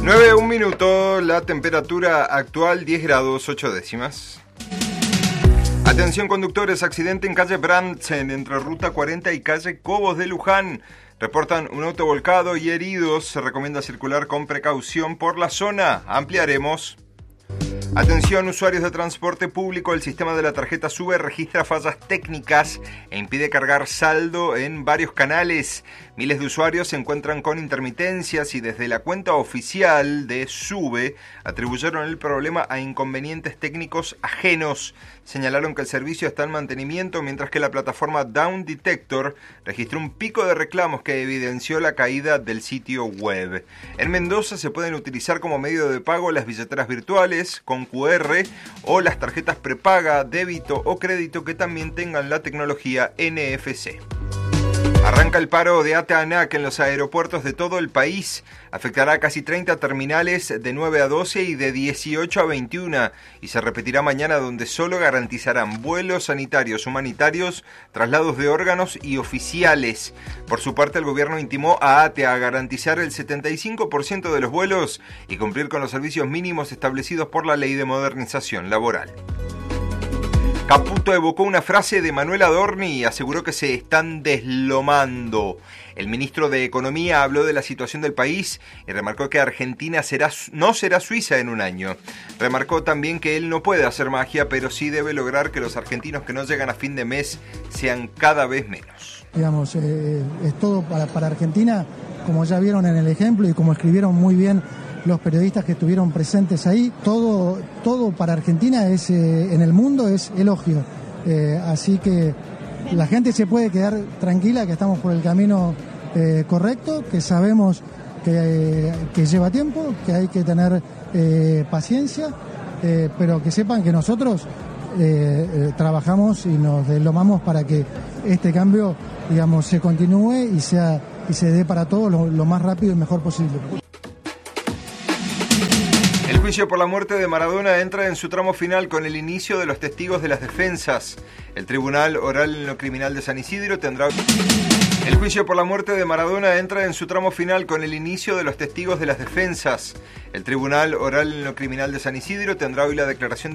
9:01, la temperatura actual 10 grados 8 décimas. Atención conductores, accidente en calle Brandsen entre ruta 40 y calle Cobos de Luján. Reportan un auto volcado y heridos. Se recomienda circular con precaución por la zona. Ampliaremos. Atención usuarios de transporte público, el sistema de la tarjeta SUBE registra fallas técnicas e impide cargar saldo en varios canales. Miles de usuarios se encuentran con intermitencias y desde la cuenta oficial de SUBE atribuyeron el problema a inconvenientes técnicos ajenos. Señalaron que el servicio está en mantenimiento, mientras que la plataforma Down Detector registró un pico de reclamos que evidenció la caída del sitio web. En Mendoza se pueden utilizar como medio de pago las billeteras virtuales con QR o las tarjetas prepaga, débito o crédito que también tengan la tecnología NFC. Arranca el paro de ATA ANAC en los aeropuertos de todo el país. Afectará a casi 30 terminales de 9 a 12 y de 18 a 21. Y se repetirá mañana, donde solo garantizarán vuelos sanitarios, humanitarios, traslados de órganos y oficiales. Por su parte, el gobierno intimó a ATE a garantizar el 75% de los vuelos y cumplir con los servicios mínimos establecidos por la Ley de Modernización Laboral. Caputo evocó una frase de Manuel Adorni y aseguró que se están deslomando. El ministro de Economía habló de la situación del país y remarcó que Argentina no será Suiza en un año. Remarcó también que él no puede hacer magia, pero sí debe lograr que los argentinos que no llegan a fin de mes sean cada vez menos. Digamos, es todo para Argentina, como ya vieron en el ejemplo y como escribieron muy bien los periodistas que estuvieron presentes ahí. Todo para Argentina es en el mundo es elogio. Así que la gente se puede quedar tranquila que estamos por el camino correcto, que sabemos que lleva tiempo, que hay que tener paciencia, pero que sepan que nosotros trabajamos y nos deslomamos para que este cambio, digamos, se continúe y se dé para todos lo más rápido y mejor posible. El juicio por la muerte de Maradona entra en su tramo final con el inicio de los testigos de las defensas. El Tribunal Oral en lo Criminal de San Isidro tendrá... El juicio por la muerte de Maradona entra en su tramo final con el inicio de los testigos de las defensas. El Tribunal Oral en lo Criminal de San Isidro tendrá hoy la declaración